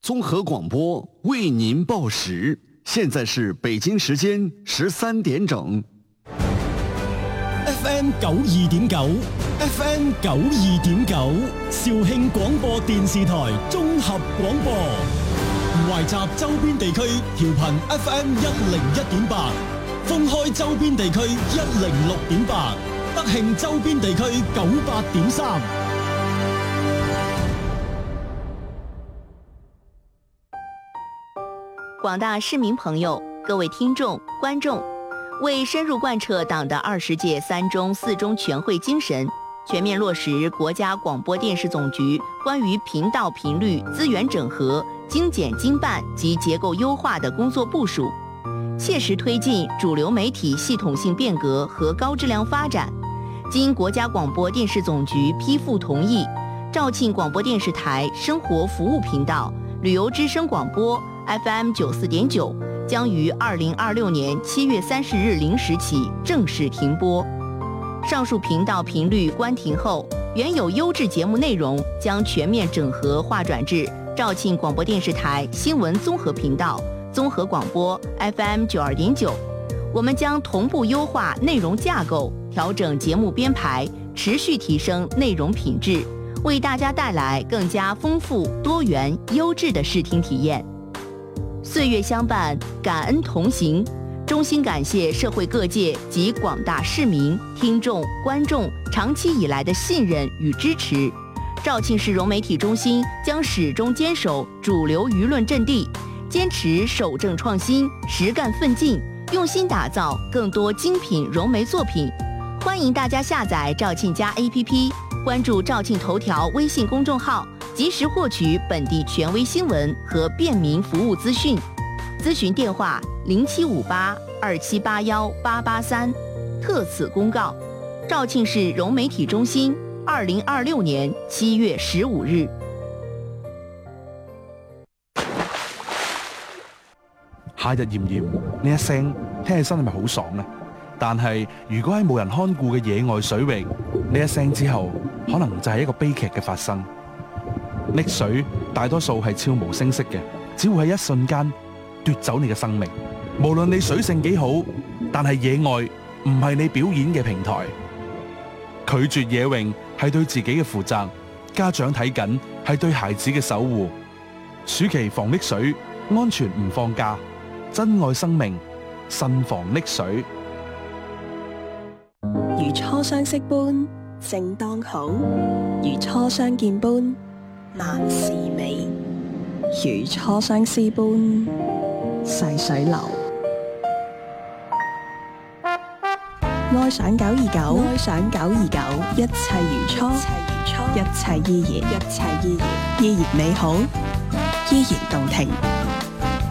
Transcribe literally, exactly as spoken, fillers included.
综合广播为您报时，现在是北京时间十三点整。 F M 九二點九 ，F M 九二點九，肇慶廣播電視台綜合廣播，懷集周邊地區調頻 F M 一零一點八，封開周邊地區一零六點八，德慶周邊地區九八點三。 廣大市民朋友、各位聽眾、觀眾，為深入貫徹黨的二十屆三中四中全會精神，全面落實國家廣播電視總局關於頻道頻率資源整合、精簡精辦及結構優化的工作部署，切實推進主流媒體系統性變革和高質量發展。經國家廣播電視總局批復同意，肇慶廣播電視台生活服務頻道、旅遊之聲廣播 F M 九四點九將於二零二六年七月三十日零時起正式停播。上述頻道頻率關停後，原有優質節目內容將全面整合劃轉至肇慶廣播電視台新聞綜合頻道、綜合廣播 F M 九二點九。我們將同步優化內容架構，調整節目編排，持續提升內容品質，為大家帶來更加豐富、多元、優質的視聽體驗。歲月相伴，感恩同行。衷心感謝社會各界及廣大市民、聽眾、觀眾長期以來的信任與支持。肇慶市融媒體中心將始終堅守主流輿論陣地，堅持守正創新、實幹奮進，用心打造更多精品融媒作品。歡迎大家下載肇慶家 A P P， 關注肇慶頭條微信公眾號，及時獲取本地權威新聞和便民服務資訊。諮詢電話零七五八二七八幺八八三。特此公告。肇慶市融媒體中心，二零二六年七月十五日。 夏日炎炎，呢一聲聽起身係咪好爽呢？但係如果喺冇人看顧嘅野外水域，呢一聲之後，可能就係一個悲劇嘅發生。溺水大多數係悄無聲息嘅，只會喺一瞬間奪走你嘅生命。無論你水性幾好，但係野外唔係你表演嘅平台。拒絕野泳係對自己嘅負責，家長睇緊係對孩子嘅守護。暑期防溺水，安全唔放假，珍愛生命，慎防溺水。 如初相識般正當好，如初相見般萬事美，如初相思般細水流。愛上九二九，愛上九二九，一切如初，一切依然，一切依然，依然美好，依然動聽。